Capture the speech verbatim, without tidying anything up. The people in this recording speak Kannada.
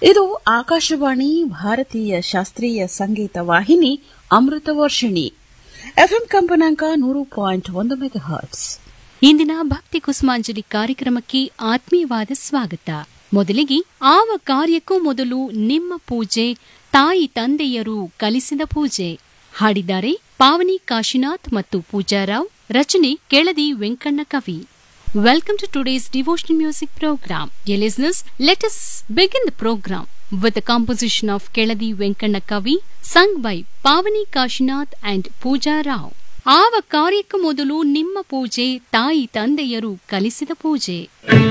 ಇದು ಆಕಾಶವಾಣಿ ಭಾರತೀಯ ಶಾಸ್ತ್ರೀಯ ಸಂಗೀತ ವಾಹಿನಿ ಅಮೃತ ವರ್ಷಿಣಿ ಎಫ್ಎಂ ಕಂಪನಾಂಕ ನೂರು ಪಾಯಿಂಟ್ ಒಂದು ಮೆಗಾ ಹರ್ಟ್ಸ್. ಇಂದಿನ ಭಕ್ತಿ ಕುಸುಮಾಂಜಲಿ ಕಾರ್ಯಕ್ರಮಕ್ಕೆ ಆತ್ಮೀಯವಾದ ಸ್ವಾಗತ. ಮೊದಲಿಗೆ ಆವ ಕಾರ್ಯಕ್ಕೂ ಮೊದಲು ನಿಮ್ಮ ಪೂಜೆ ತಾಯಿ ತಂದೆಯರು ಕಲಿಸಿದ ಪೂಜೆ ಹಾಡಿದ್ದಾರೆ ಪಾವನಿ ಕಾಶಿನಾಥ್ ಮತ್ತು ಪೂಜಾರಾವ್. ರಚನೆ ಕೆಳದಿ ವೆಂಕಣ್ಣ ಕವಿ. Welcome to today's devotional music program. Dear listeners, let us begin the program with the composition of Keladi Venkana Kavi, sung by Pavani Kashinath and Pooja Rao. ಆವ ಕಾರ್ಯಕ್ಕೂ ಮೊದಲು ನಿಮ್ಮ ಪೂಜೆ ತಾಯಿ ತಂದೆಯರು ಕಲಿಸಿದ ಪೂಜೆ.